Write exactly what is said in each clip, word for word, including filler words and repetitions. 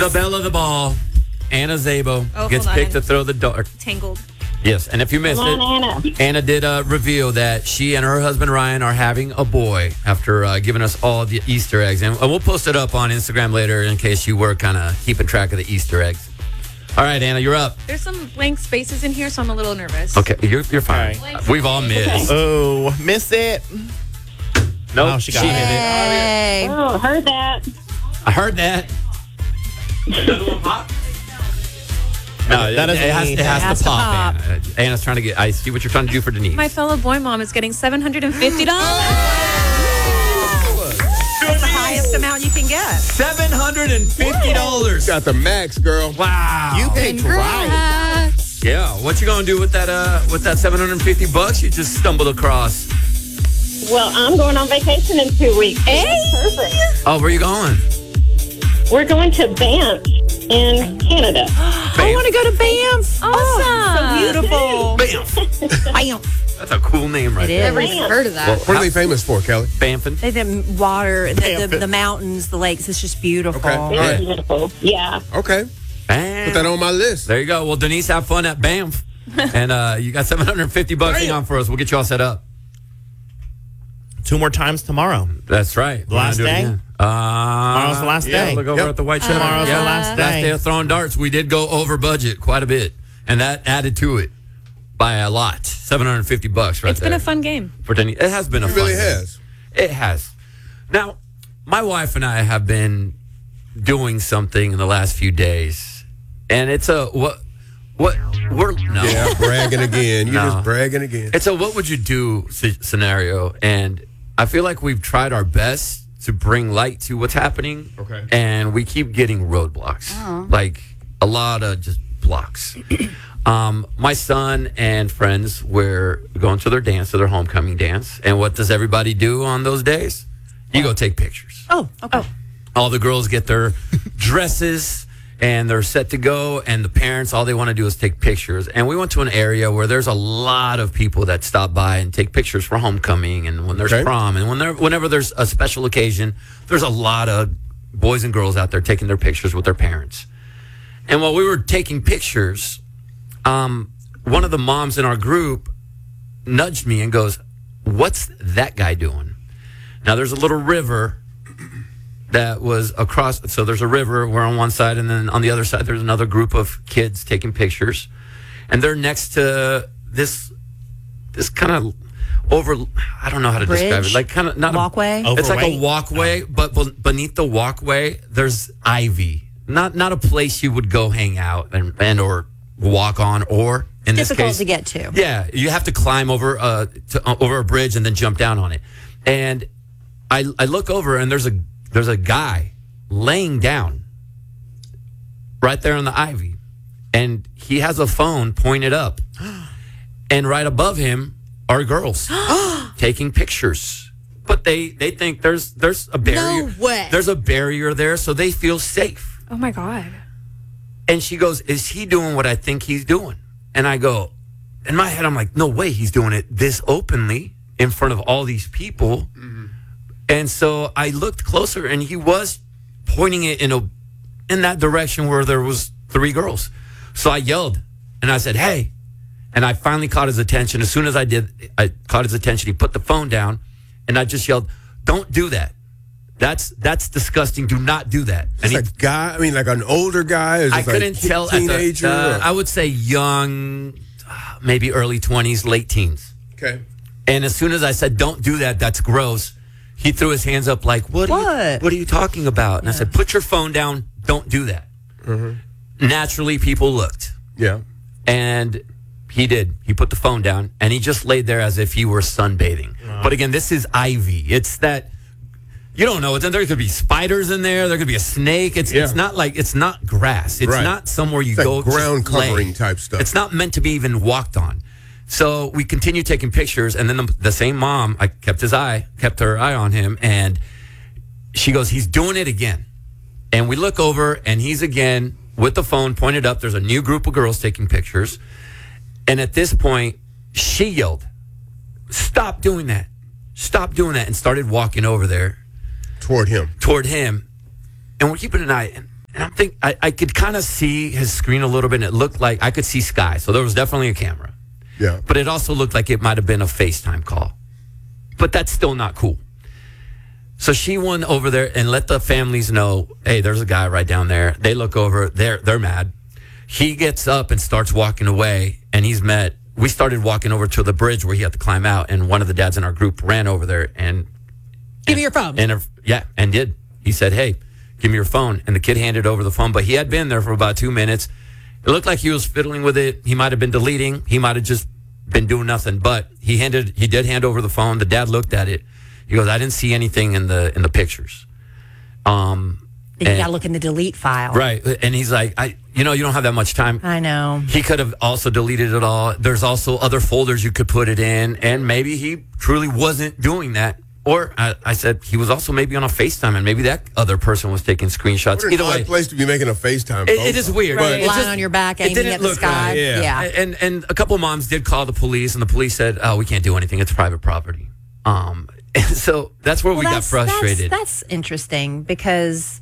the belle of the ball, Anna Szabo, Oh, gets hold on. picked to throw the dart. Tangled. Yes, and if you missed Come it, on, Anna. Anna did uh, reveal that she and her husband Ryan are having a boy after uh, giving us all the Easter eggs. And we'll post it up on Instagram later in case you were kind of keeping track of the Easter eggs. All right, Anna, you're up. There's some blank spaces in here, so I'm a little nervous. Okay, you're, you're fine. Okay. We've all missed. Oh, miss it. Nope, Oh, she got it. Hey. Oh, heard that. I heard that. No, That it, doesn't it has, mean- it has It has to to pop. pop. Anna. Anna's trying to get. I see what you're trying to do for Denise. My fellow boy mom is getting seven hundred fifty dollars. That's the highest amount you can get. Seven hundred and fifty dollars. Got the max, girl. Wow. You picked right. Yeah. What you gonna do with that? Uh, with that seven hundred and fifty bucks you just stumbled across? Well, I'm going on vacation in two weeks. Hey! Perfect. Oh, where you going? We're going to Banff in Canada. I want to go to Banff. Awesome. So beautiful. Bam. Banff. That's a cool name right It there. is. Never even heard of that. Well, What are they famous for, Kelly? Bamfin. They the water, the, the, Banff. the mountains, the lakes. It's just beautiful. Okay. All It's right. beautiful. Yeah. Okay. Bam. Put that on my list. There you go. Well, Denise, have fun at Banff. And uh, you got seven hundred fifty bucks hang on for us. We'll get you all set up. Two more times tomorrow. That's right. The last We're gonna do it day? again. Uh, Tomorrow's the last yeah, day. Look over Yep. at the white shutter. Tomorrow's the last day. Last day of throwing darts. We did go over budget quite a bit, and that added to it by a lot. seven hundred fifty bucks right It's there. been a fun game. For Denise. It has been a It fun really game. has. It has. Now, my wife and I have been doing something in the last few days, and it's a what? What? We're no. Yeah, bragging again. You're No. just bragging again. It's a what would you do s- scenario, and I feel like we've tried our best to bring light to what's happening. Okay. And we keep getting roadblocks, like a lot of just blocks. um, my son and friends were going to their dance, to their homecoming dance, and what does everybody do on those days? You go take pictures. Oh, okay. All the girls get their dresses and they're set to go, and the parents, all they want to do is take pictures. And we went to an area where there's a lot of people that stop by and take pictures for homecoming and when there's Okay. prom and when there, whenever there's a special occasion, there's a lot of boys and girls out there taking their pictures with their parents. And while we were taking pictures, um, one of the moms in our group nudged me and goes, "What's that guy doing?" Now there's a little river that was across. So there's a river. We're on one side, and then on the other side, there's another group of kids taking pictures, and they're next to this this kind of over. I don't know how to describe it. Bridge? Like kind of not Walkway? A, it's like a Overweight? walkway, but be- beneath the walkway, there's ivy. Not not a place you would go hang out and, and or walk on, or in this Difficult case, to get to. yeah, you have to climb over uh to, uh, over a bridge and then jump down on it. And I I look over and there's a there's a guy laying down right there in the ivy, and he has a phone pointed up, and right above him are girls taking pictures. But they they think there's there's a barrier. No way. There's a barrier there, so they feel safe. Oh my God. And she goes, "Is he doing what I think he's doing?" And I go, in my head, I'm like, "No way, he's doing it this openly in front of all these people." And so I looked closer, and he was pointing it in a in that direction where there was three girls. So I yelled, and I said, "Hey!" And I finally caught his attention. As soon as I did, I caught his attention. He put the phone down, and I just yelled, "Don't do that! That's that's disgusting. Do not do that." And It's he, a guy. I mean, like an older guy. Is I just like couldn't te- tell. At the, Teenager. uh, or- I would say young, uh, maybe early twenties, late teens. okay. And as soon as I said, "Don't do that. That's gross," he threw his hands up like, "What? Are you, What? what are you talking about?" And I said, "Put your phone down. Don't do that." Naturally, people looked, Yeah. and he did. He put the phone down, and he just laid there as if he were sunbathing. But again, this is ivy. It's that. You don't know. There could be spiders in there. There could be a snake. It's Yeah. it's not like it's not grass. It's Right. not somewhere you It's like go ground just lay. covering type stuff. It's not meant to be even walked on. So we continued taking pictures, and then the, the same mom, I kept his eye, kept her eye on him, and she goes, "He's doing it again." And we look over, and he's again with the phone pointed up. There's a new group of girls taking pictures, and at this point, she yelled, "Stop doing that! Stop doing that!" and started walking over there Toward him. toward him, and we're keeping an eye. And, And I'm think I, I could kind of see his screen a little bit, and it looked like I could see sky. So there was definitely a camera. Yeah. But it also looked like it might have been a FaceTime call. But that's still not cool. So she went over there and let the families know, hey, there's a guy right down there. They look over, they're they're mad. He gets up and starts walking away, and he's met. We started walking over to the bridge where he had to climb out, and one of the dads in our group ran over there and Give me your phone. and a, yeah, and did. He said, hey, give me your phone. And the kid handed over the phone, but he had been there for about two minutes. It looked like he was fiddling with it. He might have been deleting. He might have just been doing nothing, but he handed, he did hand over the phone. The dad looked at it. He goes, I didn't see anything in the, in the pictures. Um, Then you and- got to look in the delete file. Right. And he's like, I, you know, you don't have that much time. I know. He could have also deleted it all. There's also other folders you could put it in, and maybe he truly wasn't doing that. Or I, I said he was also maybe on a FaceTime, and maybe that other person was taking screenshots. What an Either odd way, place to be making a FaceTime. it, phone it is call. weird. Right. It Lying just- on your back, it aiming didn't at the look sky. right. Yeah. And and a couple moms did call the police, and the police said, "Oh, we can't do anything. It's private property." Um, and so that's where Well, we got that's, frustrated. That's, that's interesting because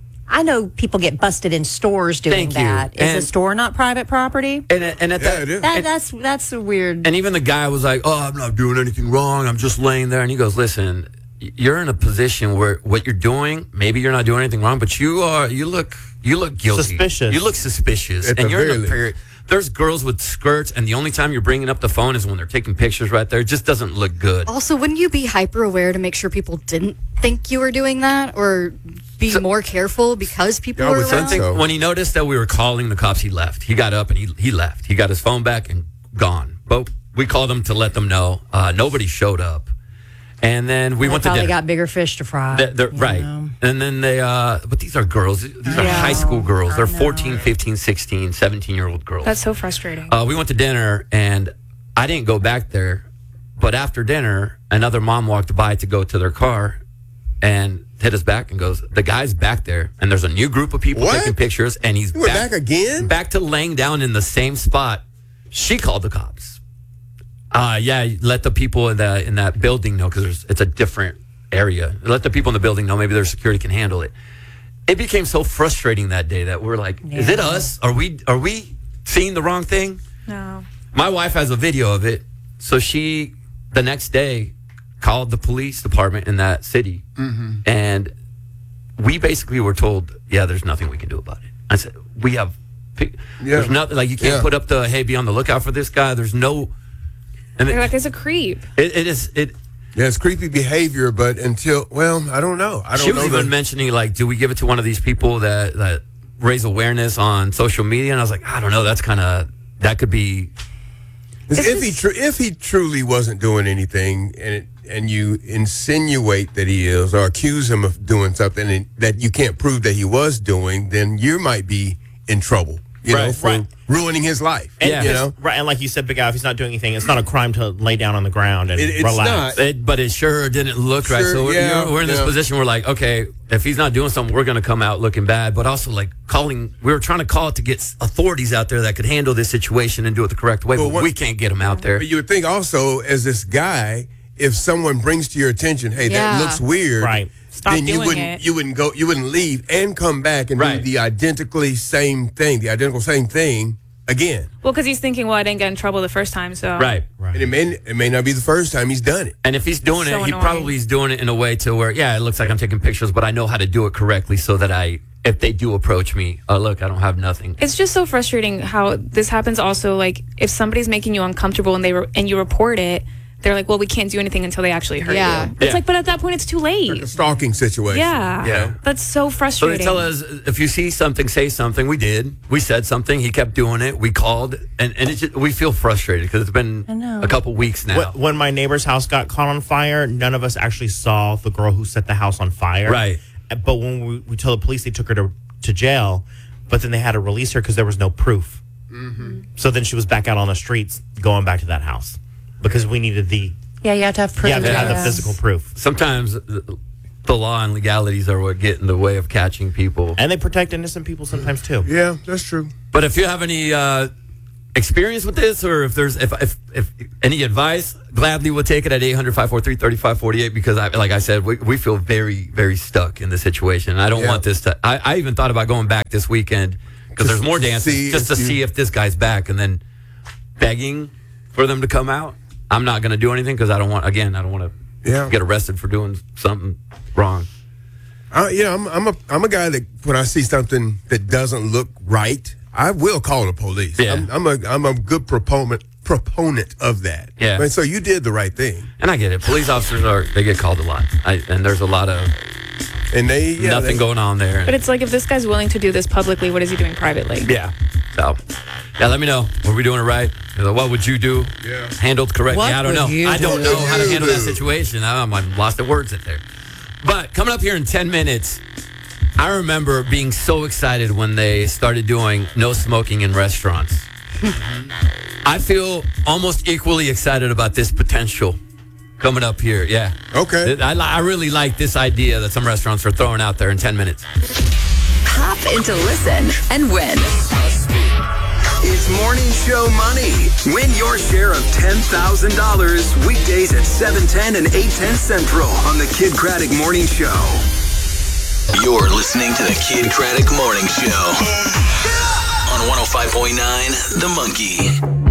I know people get busted in stores doing Thank you. that. Is And- a store not private property? and and at Yeah, that, it is. That, and- that's that's a weird. And even the guy was like, "Oh, I'm not doing anything wrong. I'm just laying there." And he goes, "Listen, y- you're in a position where what you're doing, maybe you're not doing anything wrong, but you are. You look, you look guilty. Suspicious. You look suspicious, At and the you're in very a least. period. There's girls with skirts, and the only time you're bringing up the phone is when they're taking pictures right there. It just doesn't look good. Also, wouldn't you be hyper aware to make sure people didn't think you were doing that, or be So- more careful because people Yeah, I were would think around? so. Something when he noticed that we were calling the cops, he left. He got up and he he left. He got his phone back and gone. But we called them to let them know. Uh, nobody showed up, and then we They went to probably dinner. got bigger fish to fry. They're, they're- you right. know? And then they, uh, but these are girls. These are I high know, school girls. They're I know. fourteen, fifteen, sixteen, seventeen year old girls. That's so frustrating. Uh, we went to dinner and I didn't go back there. But after dinner, another mom walked by to go to their car and hit us back and goes, the guy's back there. And there's a new group of people What? taking pictures. And he's You went back again? Back to laying down in the same spot. She called the cops. Uh, yeah, let the people in, the, in that building know because it's a different area. Let the people in the building know. Maybe their security can handle it. It became so frustrating that day that we're like, is it Yeah. us? Are we are we seeing the wrong thing? No. My wife has a video of it. So she, the next day, called the police department in that city. Mm-hmm. And we basically were told, yeah, there's nothing we can do about it. I said, we have, pic- Yeah. there's nothing, like you can't Yeah. put up the, hey, be on the lookout for this guy. There's no, and They're it, like, it's a creep. it, it is, it, Yeah, it's creepy behavior, but until, well, I don't know. I don't she was know. even the- mentioning, like, do we give it to one of these people that, that raise awareness on social media? And I was like, I don't know. That's kind of, that could be, If It's he just- tru- if he truly wasn't doing anything, and it, and you insinuate that he is, or accuse him of doing something and that you can't prove that he was doing, then you might be in trouble. You know, Right, for right. ruining his life. And Yeah. you just- know. right, and like you said, Big Al, if he's not doing anything, it's not a crime to lay down on the ground and It- it's relax. not. it, but it sure didn't look right. Sure, So we're, yeah, you're- we're in this yeah. position. We're like, okay, if he's not doing something, we're going to come out looking bad. But also, like calling, we were trying to call it to get authorities out there that could handle this situation and do it the correct way. But But what- we can't get them out there. But you would think also, as this guy, if someone brings to your attention, hey, Yeah. that looks weird, Right. Stop then you doing wouldn't it. you wouldn't go you wouldn't leave and come back and Right. do the identically same thing, the identical same thing again. Well, because he's thinking, well, I didn't get in trouble the first time, so. Right. Right. And it may it may not be the first time he's done it. And if he's doing So it, he annoying. probably is doing it in a way to where, yeah, it looks like I'm taking pictures, but I know how to do it correctly so that I, if they do approach me, uh, look, I don't have nothing. It's just so frustrating how this happens also. Like, if somebody's making you uncomfortable and they re- and you report it, they're like, well, we can't do anything until they actually hurt Yeah. you. It's Yeah. like, but at that point, it's too late. Like a stalking situation. Yeah. Yeah. That's so So frustrating. they tell us if you see something, say something. We did. We said something. He kept doing it. We called, and and it just, we feel frustrated because it's been I know. a couple weeks now. When, when my neighbor's house got caught on fire, none of us actually saw the girl who set the house on fire. Right. But when we, we told the police, they took her to, to jail, but then they had to release her because there was no proof. Mm-hmm. So then she was back out on the streets going back to that house because we needed the, Yeah, you have to have proof. you have to have the yes. physical proof. Sometimes the, the law and legalities are what get in the way of catching people. And they protect innocent people sometimes too. Yeah, that's true. But if you have any uh, experience with this, or if there's if if, if any advice, gladly we'll take it at eight hundred, five four three, three five four eight because, I, like I said, we, we feel very, very stuck in the situation. And I don't Yeah. want this to. I, I even thought about going back this weekend because there's more dances see just to if you- see if this guy's back, and then begging for them to come out. I'm not going to do anything because I don't want. Again, I don't want to Yeah. get arrested for doing something wrong. Uh, yeah, I'm, I'm a I'm a guy that when I see something that doesn't look right, I will call the police. Yeah. I'm, I'm a I'm a good proponent proponent of that. Yeah. And so you did the right thing, And I get it. Police officers are they get called a lot, I, and there's a lot of and they yeah, nothing they, going on there. But it's like if this guy's willing to do this publicly, what is he doing privately? Yeah. So, yeah, let me know. Were we doing it right? What would you do? Yeah. Handled correctly? What I don't would know. you I don't do? know how to What would you handle that do? situation. I'm, I'm lost at words in there. But coming up here in ten minutes, I remember being so excited when they started doing no smoking in restaurants. I feel almost equally excited about this potential coming up here. Yeah. Okay. I, li- I really like this idea that some restaurants are throwing out there in ten minutes. Hop into Listen and win. It's Morning Show Money. Win your share of ten thousand dollars weekdays at seven ten and eight ten Central on the Kid Craddock Morning Show. You're listening to the Kid Craddock Morning Show on one oh five point nine The Monkey.